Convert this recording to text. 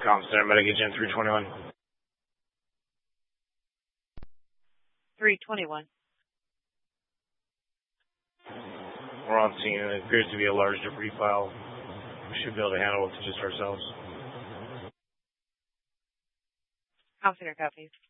Com Center, Medicagen 321. 321. We're on scene, and it appears to be a large debris pile. We should be able to handle it just ourselves. Com Center copies.